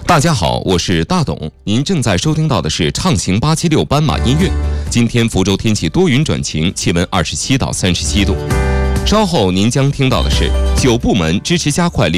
大家好，我是大董，您正在收听到的是畅行876斑马音乐。今天福州天气多云转晴，气温27到37度。稍后您将听到的是9部门支持加快